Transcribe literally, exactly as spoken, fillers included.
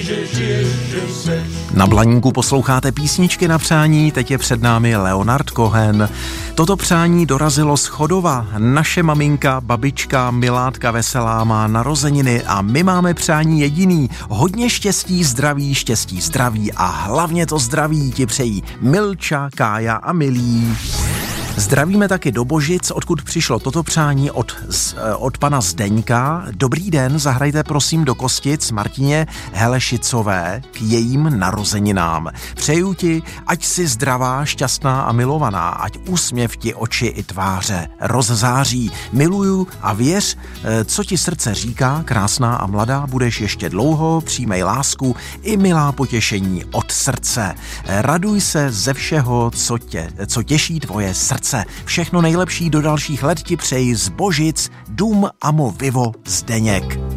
Na Blaníku posloucháte písničky na přání, teď je před námi Leonard Cohen. Toto přání dorazilo z Chodova. Naše maminka, babička Milátka Veselá má narozeniny a my máme přání jediný. Hodně štěstí, zdraví, štěstí, zdraví a hlavně to zdraví ti přejí Milča, Kája a Milí. Zdravíme taky do Božic, odkud přišlo toto přání od, od pana Zdeňka. Dobrý den, zahrajte prosím do Kostic Martině Helešicové k jejím narozeninám. Přeju ti, ať jsi zdravá, šťastná a milovaná, ať úsměv ti oči i tváře rozzáří. Miluju a věř, co ti srdce říká, krásná a mladá, budeš ještě dlouho, přijmej lásku i milá potěšení od srdce. Raduj se ze všeho, co, tě, co těší tvoje srdce. Všechno nejlepší do dalších let ti přeji z Božic, Dům Amo Vivo Zdeněk.